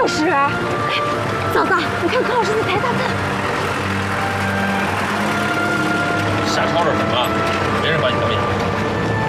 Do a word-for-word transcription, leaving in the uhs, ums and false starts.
是。哎，嫂子，你看柯老师在台上看。 瞎吵吵什么？没人把你当回事。